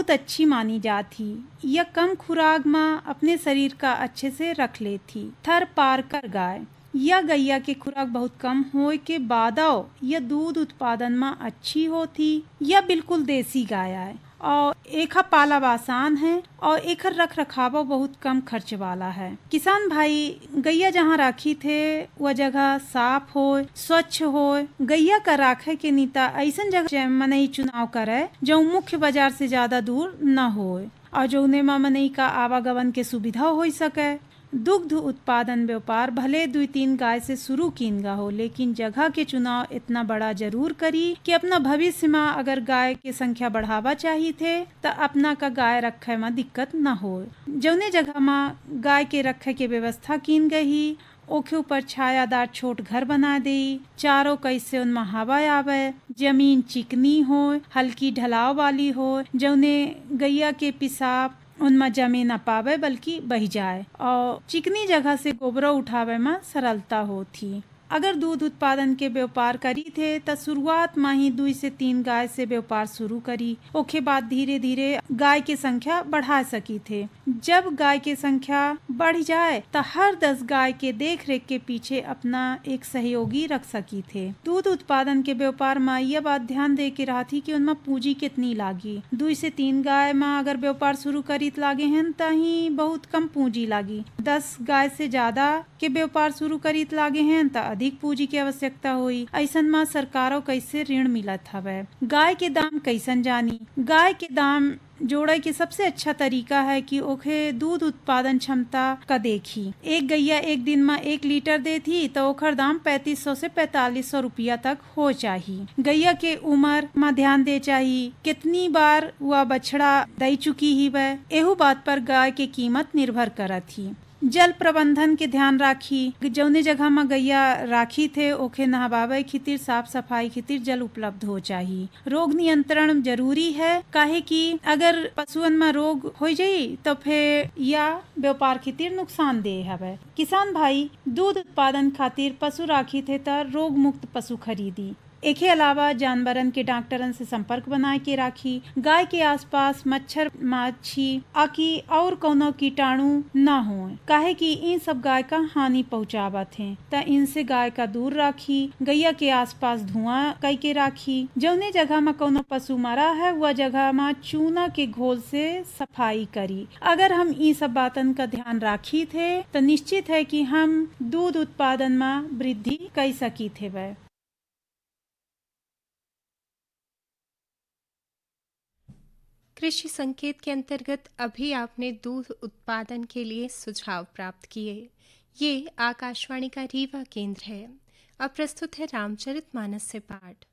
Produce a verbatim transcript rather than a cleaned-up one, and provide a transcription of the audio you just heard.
बहुत अच्छी मानी जाती। यह कम खुराक में अपने शरीर का अच्छे से रख लेती। थर पार कर गाय, यह गैया के खुराक बहुत कम होए के बादो यह दूध उत्पादन में अच्छी होती। यह बिल्कुल देसी गाय है और एका पालब आसान है और एक रख रखाव बहुत कम खर्च वाला है। किसान भाई गैया जहाँ राखी थे वह जगह साफ हो, स्वच्छ हो। गैया का राखे के नीता ऐसा जगह मनई चुनाव करे जो मुख्य बाजार से ज्यादा दूर न हो और जौने में मनई का आवागमन के सुविधा हो सके। दुग्ध उत्पादन व्यापार भले दुई तीन गाय से शुरू कीनगा हो, लेकिन जगह के चुनाव इतना बड़ा जरूर करी कि अपना भविष्य में अगर गाय के संख्या बढ़ावा चाहिए थे तो अपना का गाय रखे में दिक्कत न हो। जौने जगह में गाय के रखे के व्यवस्था कीन गई ओके ऊपर छायादार छोट घर बना दे, चारों कैसे उनमें हवा आवे, जमीन चिकनी हो, हल्की ढलाव वाली हो, जौने गैया के पिसाब उनमें जमे न पावे बल्कि बह जाए और चिकनी जगह से गोबरा उठावे में सरलता होती। अगर दूध उत्पादन के व्यापार करी थे तो शुरुआत में ही दुई से तीन गाय से व्यापार शुरू करी। ओके बाद धीरे धीरे गाय की संख्या बढ़ा सकी थे। जब गाय की संख्या बढ़ जाए तो हर दस गाय के देख रेख के पीछे अपना एक सहयोगी रख सकी थे। दूध उत्पादन के व्यापार में यह बात ध्यान दे के रहा थी कि उनमें पूंजी कितनी लागी। दुई से तीन गाय में अगर व्यापार शुरू करी लागे हैं तो ही बहुत कम पूंजी लागी। दस गाय से ज्यादा के व्यापार शुरू करी लागे हैं तो अधिक पूंजी की आवश्यकता हुई। ऐसन में सरकारों कैसे ऋण मिलत हवे। गाय के दाम कैसन जानी। गाय के दाम जोड़े के सबसे अच्छा तरीका है कि ओखे दूध उत्पादन क्षमता का देखी। एक गैया एक दिन में एक लीटर देती तो ओखर दाम पैंतीस सौ से पैतालीस सौ रुपया तक हो चाहिए। गैया के उम्र में ध्यान दे चाहिए, कितनी बार वह बछड़ा दे चुकी ही वह, एहू बात पर गाय के कीमत निर्भर करत थी। जल प्रबंधन के ध्यान राखी। जौने जगह में गैया राखी थे ओखे नहवावे खातिर साफ सफाई खातिर जल उपलब्ध हो चाहिए। रोग नियंत्रण जरूरी है, काहे कि अगर पशुअन में रोग हो जाई तो फिर या व्यापार खातिर नुकसानदेह हवे। किसान भाई दूध उत्पादन खातिर पशु राखी थे तो रोग मुक्त पशु खरीदी। एके अलावा जानवरन के डॉक्टरन से संपर्क बनाए के राखी। गाय के आसपास मच्छर, माछी, आकी और कोनो कीटाणु न हो, काहे कि इन सब गाय का हानि पहुंचावत हैं त इनसे गाय का दूर राखी। गैया के आसपास धुआं कई के राखी। जौने जगह में कोनो पशु मरा है वह जगह में चूना के घोल से सफाई करी। अगर हम इन सब बातन का ध्यान राखी थे तो निश्चित है कि हम दूध उत्पादन में वृद्धि कर सकी थे। वह कृषि संकेत के अंतर्गत अभी आपने दूध उत्पादन के लिए सुझाव प्राप्त किए। ये आकाशवाणी का रीवा केंद्र है। अब प्रस्तुत है रामचरितमानस से पाठ।